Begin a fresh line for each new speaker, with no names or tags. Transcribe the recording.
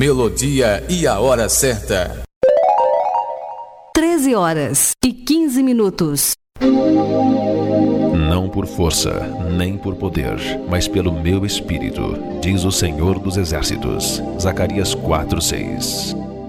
melodia e a hora certa.
13h15.
Não por força, nem por poder, mas pelo meu espírito, diz o Senhor dos Exércitos. Zacarias 4:6.